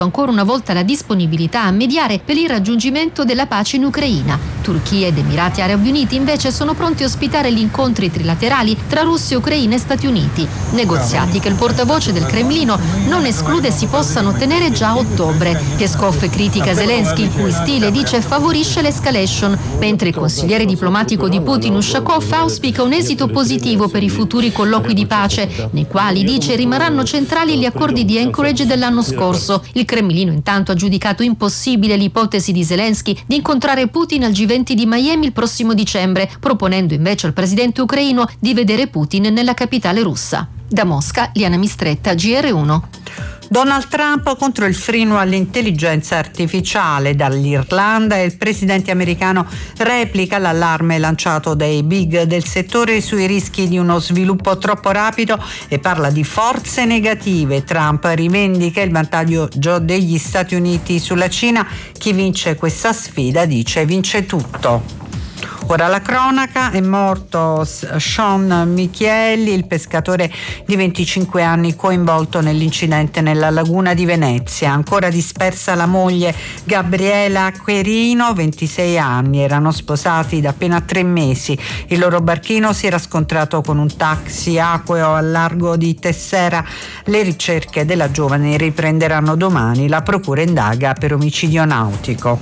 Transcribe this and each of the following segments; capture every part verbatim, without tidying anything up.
ancora una volta la disponibilità a mediare per il raggiungimento della pace in Ucraina. Turchia ed Emirati Arabi Uniti invece sono pronti a ospitare gli incontri trilaterali tra Russia, Ucraina e Stati Uniti. Negoziati che il portavoce del Cremlino non esclude si possano ottenere già a ottobre. Peskov critica Zelensky, il cui stile dice favorisce l'escalation, mentre il consigliere diplomatico di Putin Ushakov auspica un esito positivo per i futuri colloqui di pace, nei quali dice rimarranno centrali gli accordi di Anchorage dell'anno scorso. Il Cremlino intanto ha giudicato impossibile l'ipotesi di Zelensky di incontrare Putin al G venti di Miami il prossimo dicembre, proponendo invece al presidente ucraino di vedere Putin nella capitale russa. Da Mosca, Liana Mistretta, G R uno. Donald Trump contro il freno all'intelligenza artificiale dall'Irlanda e il presidente americano replica l'allarme lanciato dai big del settore sui rischi di uno sviluppo troppo rapido e parla di forze negative. Trump rivendica il vantaggio degli Stati Uniti sulla Cina. Chi vince questa sfida, dice, vince tutto. Ora la cronaca, è morto Sean Michielli, il pescatore di venticinque anni coinvolto nell'incidente nella laguna di Venezia. Ancora dispersa la moglie Gabriela Querino, ventisei anni, erano sposati da appena tre mesi. Il loro barchino si era scontrato con un taxi acqueo al largo di Tessera. Le ricerche della giovane riprenderanno domani. La procura indaga per omicidio nautico.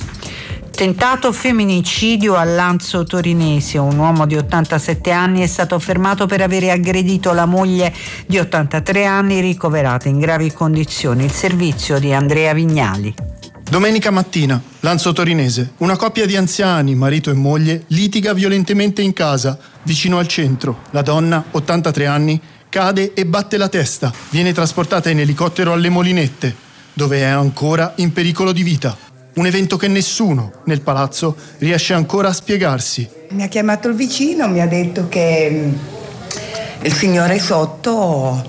Tentato femminicidio a Lanzo Torinese. Un uomo di ottantasette anni è stato fermato per avere aggredito la moglie di ottantatré anni ricoverata in gravi condizioni. Il servizio di Andrea Vignali. Domenica mattina, Lanzo Torinese. Una coppia di anziani, marito e moglie, litiga violentemente in casa, vicino al centro. La donna, ottantatré anni, cade e batte la testa. Viene trasportata in elicottero alle Molinette, dove è ancora in pericolo di vita. Un evento che nessuno nel palazzo riesce ancora a spiegarsi. Mi ha chiamato il vicino, mi ha detto che il signore sotto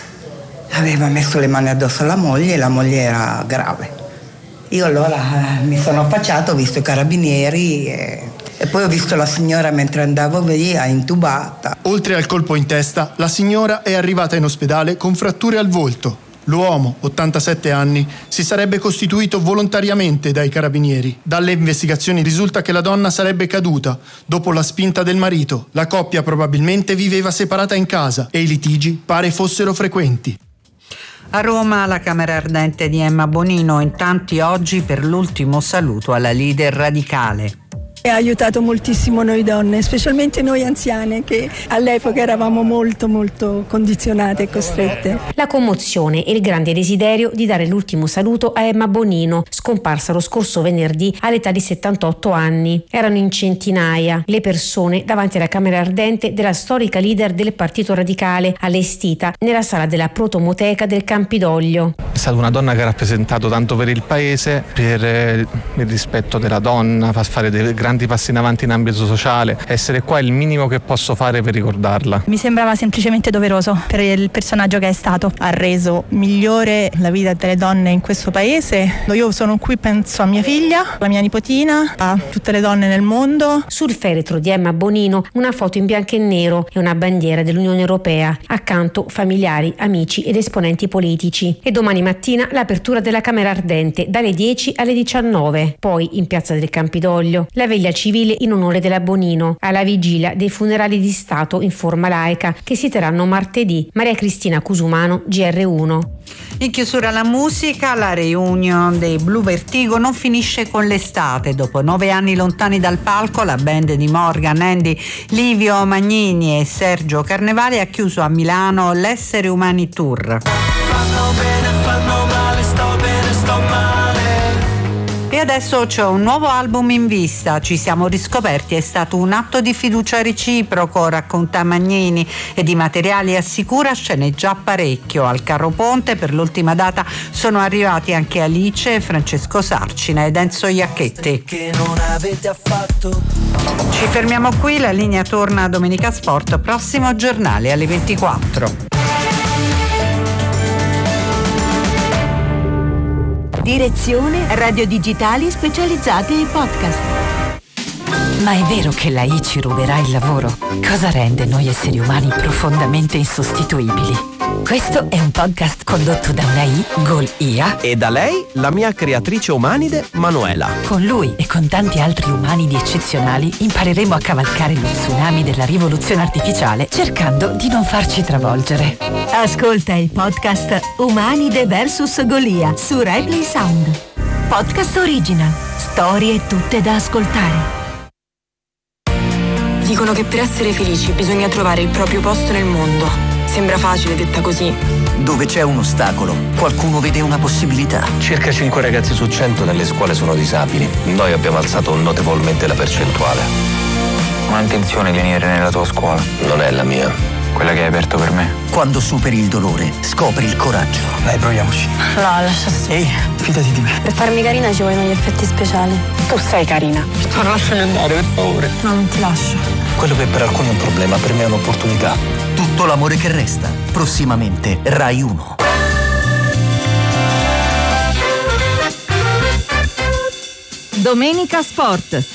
aveva messo le mani addosso alla moglie e la moglie era grave. Io allora mi sono affacciato, ho visto i carabinieri e, e poi ho visto la signora mentre andavo via intubata. Oltre al colpo in testa, la signora è arrivata in ospedale con fratture al volto. L'uomo, ottantasette anni, si sarebbe costituito volontariamente dai carabinieri. Dalle investigazioni risulta che la donna sarebbe caduta dopo la spinta del marito. La coppia probabilmente viveva separata in casa e i litigi pare fossero frequenti. A Roma la Camera Ardente di Emma Bonino, in tanti oggi per l'ultimo saluto alla leader radicale. Ha aiutato moltissimo noi donne, specialmente noi anziane che all'epoca eravamo molto molto condizionate e costrette. La commozione e il grande desiderio di dare l'ultimo saluto a Emma Bonino, scomparsa lo scorso venerdì all'età di settantotto anni. Erano in centinaia le persone davanti alla Camera Ardente della storica leader del Partito Radicale, allestita nella sala della Protomoteca del Campidoglio. È stata una donna che ha rappresentato tanto per il paese, per il rispetto della donna, fa fare dei grandi passi in avanti in ambito sociale. Essere qua è il minimo che posso fare per ricordarla. Mi sembrava semplicemente doveroso per il personaggio che è stato. Ha reso migliore la vita delle donne in questo paese. Io sono qui, penso a mia figlia, alla mia nipotina, a tutte le donne nel mondo. Sul feretro di Emma Bonino una foto in bianco e nero e una bandiera dell'Unione Europea. Accanto familiari, amici ed esponenti politici. E domani mattina l'apertura della Camera Ardente dalle dieci alle diciannove. Poi in piazza del Campidoglio la veglia civile in onore della Bonino, alla vigilia dei funerali di Stato in forma laica che si terranno martedì. Maria Cristina Cusumano, G R uno. In chiusura la musica, la reunion dei Blue Vertigo non finisce con l'estate. Dopo nove anni lontani dal palco, la band di Morgan, Andy, Livio Magnini e Sergio Carnevale ha chiuso a Milano l'Essere Umani Tour. Fanno bene, fanno male, sto bene, sto male. E adesso c'è un nuovo album in vista, ci siamo riscoperti, è stato un atto di fiducia reciproco, racconta Magnini, e di materiali assicura sceneggia parecchio. Al Carro Ponte per l'ultima data sono arrivati anche Alice, Francesco Sarcina ed Enzo Iacchetti. Che non avete affatto. Ci fermiamo qui, la linea torna a Domenica Sport, prossimo giornale alle ventiquattro. Direzione Radio Digitali specializzati ai podcast. Ma è vero che l'A I ci ruberà il lavoro? Cosa rende noi esseri umani profondamente insostituibili? Questo è un podcast condotto da una I, Gol Ia, e da lei, la mia creatrice umanide, Manuela. Con lui e con tanti altri umanidi eccezionali impareremo a cavalcare lo tsunami della rivoluzione artificiale cercando di non farci travolgere. Ascolta il podcast Umanide versus Golia su Replay Sound. Podcast original. Storie tutte da ascoltare. Dicono che per essere felici bisogna trovare il proprio posto nel mondo. Sembra facile detta così. Dove c'è un ostacolo, qualcuno vede una possibilità. Circa cinque ragazzi su cento nelle scuole sono disabili. Noi abbiamo alzato notevolmente la percentuale. Ho intenzione di venire nella tua scuola. Non è la mia. Quella che hai aperto per me. Quando superi il dolore, scopri il coraggio. Dai, proviamoci. No, lascia stare. Ehi, fidati di me. Per farmi carina ci vogliono gli effetti speciali. Tu sei carina. Vittorio, lasciami andare, per favore. No, non ti lascio. Quello che per alcuni è un problema, per me è un'opportunità. Tutto l'amore che resta. Prossimamente Rai uno. Domenica Sport.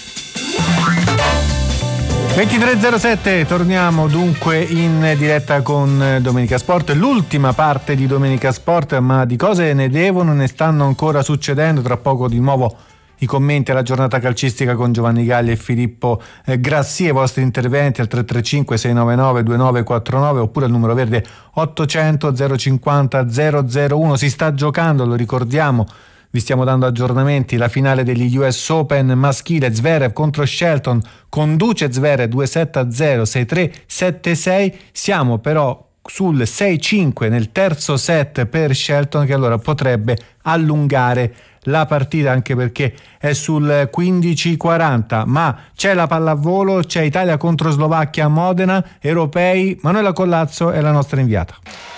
ventitré e zero sette, torniamo dunque in diretta con Domenica Sport, l'ultima parte di Domenica Sport, ma di cose ne devono, ne stanno ancora succedendo. Tra poco di nuovo i commenti alla giornata calcistica con Giovanni Galli e Filippo Grassi, e i vostri interventi al tre tre cinque sei nove nove due nove quattro nove oppure al numero verde ottocento zero cinquanta zero zero uno. Si sta giocando, lo ricordiamo, vi stiamo dando aggiornamenti, la finale degli U S Open maschile, Zverev contro Shelton, conduce Zverev due sette a zero, sei tre, sette sei, siamo però sul sei cinque nel terzo set per Shelton, che allora potrebbe allungare la partita, anche perché è sul quindici quaranta. Ma c'è la pallavolo, c'è Italia contro Slovacchia a Modena, europei. Manuela Collazzo è la nostra inviata.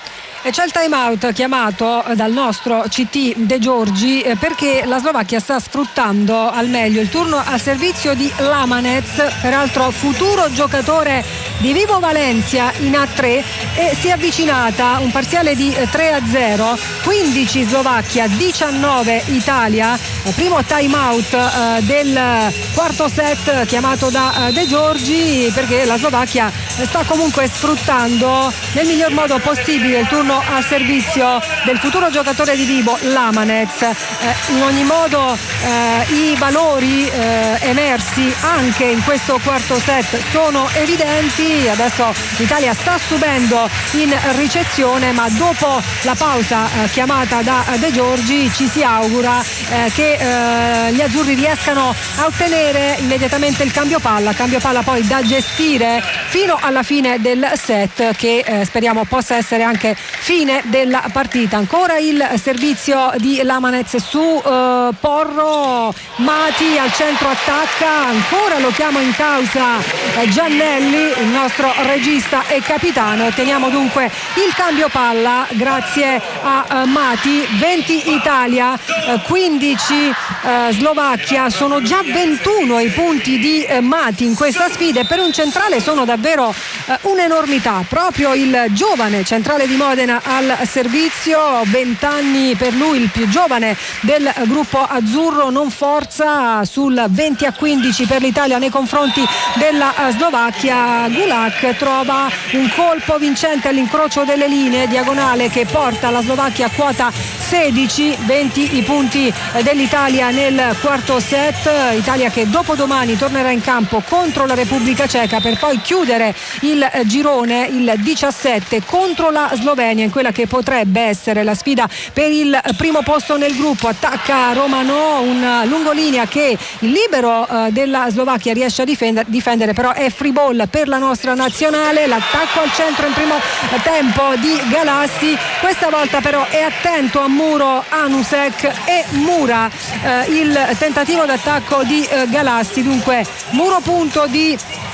E c'è il time out chiamato dal nostro C T De Giorgi perché la Slovacchia sta sfruttando al meglio il turno al servizio di Lamanec, peraltro futuro giocatore di Vivo Valencia in A tre, e si è avvicinata un parziale di tre a zero, quindici Slovacchia, diciannove Italia. Primo time out eh, del quarto set chiamato da eh, De Giorgi, perché la Slovacchia sta comunque sfruttando nel miglior modo possibile il turno al servizio del futuro giocatore di Vibo, Lamanec. Eh, in ogni modo eh, i valori eh, emersi anche in questo quarto set sono evidenti. Adesso l'Italia sta subendo in ricezione, ma dopo la pausa eh, chiamata da De Giorgi ci si augura eh, che eh, gli azzurri riescano a ottenere immediatamente il cambio palla, cambio palla poi da gestire fino alla fine del set, che eh, speriamo possa essere anche fine della partita. Ancora il servizio di Lamanec su eh, Porro, Mati al centro attacca, ancora lo chiamo in causa eh, Giannelli, il nostro regista e capitano. Otteniamo dunque il cambio palla grazie a eh, Mati. Venti Italia, eh, quindici eh, Slovacchia, sono già ventuno i punti di eh, Mati in questa sfida, e per un centrale sono davvero eh, un'enormità. Proprio il giovane centrale di Modena al servizio, venti anni per lui, il più giovane del gruppo azzurro, non forza sul venti a quindici per l'Italia nei confronti della Slovacchia. Gulak trova un colpo vincente all'incrocio delle linee, diagonale, che porta la Slovacchia a quota sedici, venti i punti dell'Italia nel quarto set. Italia che dopodomani tornerà in campo contro la Repubblica Ceca per poi chiudere il girone il diciassette contro la Slovenia, in quella che potrebbe essere la sfida per il primo posto nel gruppo. Attacca Romano, un lungolinea che il libero eh, della Slovacchia riesce a difendere, difendere però è free ball per la nostra nazionale. L'attacco al centro in primo tempo di Galassi, questa volta però è attento a muro Anusek e Mura eh, il tentativo d'attacco di eh, Galassi. Dunque muro punto di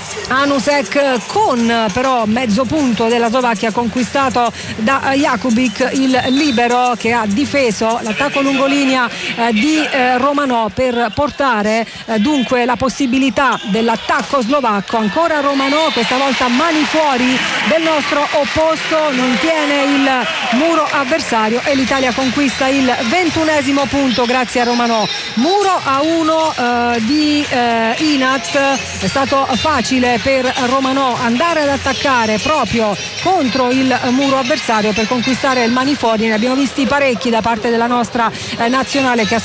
Anusek, con però mezzo punto della Slovacchia conquistato da Jakubik, il libero, che ha difeso l'attacco lungolinea eh, di eh, Romano per portare eh, dunque la possibilità dell'attacco slovacco. Ancora Romano, questa volta mani fuori del nostro opposto, non tiene il muro avversario e l'Italia conquista il ventunesimo punto grazie a Romano. Muro a uno eh, di eh, Inat, è stato facile difficile per Romanò andare ad attaccare proprio contro il muro avversario per conquistare il mani fuori. Ne abbiamo visti parecchi da parte della nostra eh, nazionale che ha